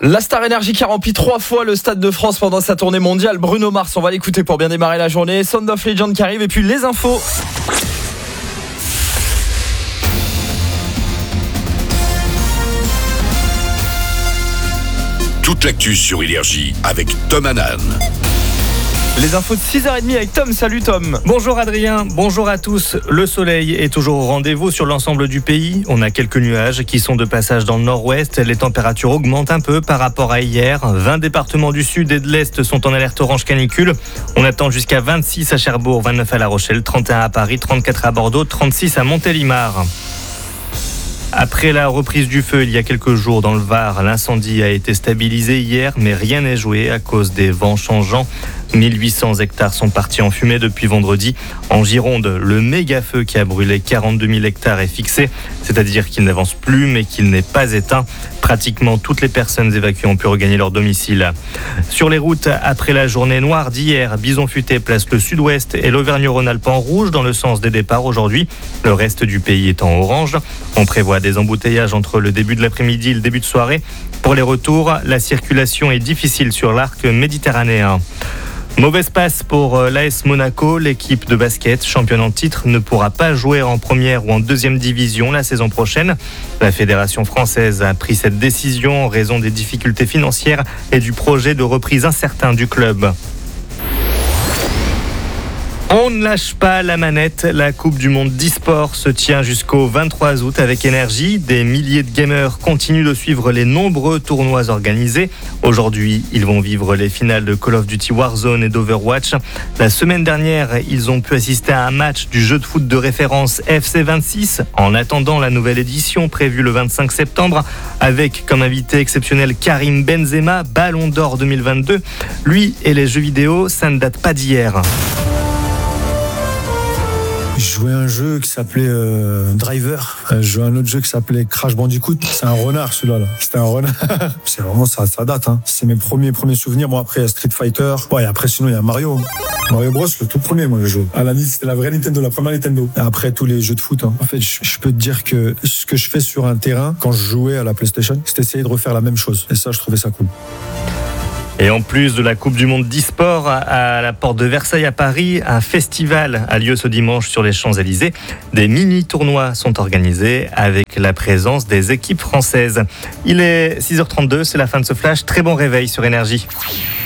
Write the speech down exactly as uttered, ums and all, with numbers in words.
La Star Energy qui a rempli trois fois le Stade de France pendant sa tournée mondiale. Bruno Mars, on va l'écouter pour bien démarrer la journée. Sound of Legend qui arrive et puis les infos. Toute l'actu sur Énergie avec Tom Hanan. Les infos de six heures trente avec Tom. Salut Tom. Bonjour Adrien, bonjour à tous. Le soleil est toujours au rendez-vous sur l'ensemble du pays. On a quelques nuages qui sont de passage dans le nord-ouest. Les températures augmentent un peu par rapport à hier. vingt départements du sud et de l'est sont en alerte orange canicule. On attend jusqu'à vingt-six à Cherbourg, vingt-neuf à La Rochelle, trente et un à Paris, trente-quatre à Bordeaux, trente-six à Montélimar. Après la reprise du feu il y a quelques jours dans le Var, l'incendie a été stabilisé hier, mais rien n'est joué à cause des vents changeants. mille huit cents hectares sont partis en fumée depuis vendredi. En Gironde, le méga feu qui a brûlé quarante-deux mille hectares est fixé, c'est-à-dire qu'il n'avance plus mais qu'il n'est pas éteint. Pratiquement toutes les personnes évacuées ont pu regagner leur domicile. Sur les routes, après la journée noire d'hier, Bison Futé place le sud-ouest et l'Auvergne-Rhône-Alpes en rouge dans le sens des départs aujourd'hui. Le reste du pays est en orange. On prévoit des embouteillages entre le début de l'après-midi et le début de soirée. Pour les retours, la circulation est difficile sur l'arc méditerranéen. Mauvaise passe pour l'A S Monaco. L'équipe de basket, championne en titre, ne pourra pas jouer en première ou en deuxième division la saison prochaine. La fédération française a pris cette décision en raison des difficultés financières et du projet de reprise incertain du club. On ne lâche pas la manette. La Coupe du Monde d'e-sport se tient jusqu'au vingt-trois août avec Énergie. Des milliers de gamers continuent de suivre les nombreux tournois organisés. Aujourd'hui, ils vont vivre les finales de Call of Duty Warzone et d'Overwatch. La semaine dernière, ils ont pu assister à un match du jeu de foot de référence F C vingt-six en attendant la nouvelle édition prévue le vingt-cinq septembre avec comme invité exceptionnel Karim Benzema, Ballon d'Or deux mille vingt-deux. Lui et les jeux vidéo, ça ne date pas d'hier. Je jouais un jeu qui s'appelait euh, Driver. Je jouais un autre jeu qui s'appelait Crash Bandicoot. C'est un renard celui-là. Là. C'était un renard. C'est vraiment ça, ça date. Hein. C'est mes premiers premiers souvenirs. Moi après il y a Street Fighter. Ouais, et après sinon il y a Mario. Mario Bros, le tout premier moi le jeu. À la c'était la vraie Nintendo, la première Nintendo. Et après tous les jeux de foot. Hein. En fait, je, je peux te dire que ce que je fais sur un terrain quand je jouais à la PlayStation, c'était essayer de refaire la même chose. Et ça, je trouvais ça cool. Et en plus de la Coupe du Monde d'e-sport, à la porte de Versailles à Paris, un festival a lieu ce dimanche sur les Champs-Élysées. Des mini-tournois sont organisés avec la présence des équipes françaises. Il est six heures trente-deux, c'est la fin de ce flash. Très bon réveil sur Énergie.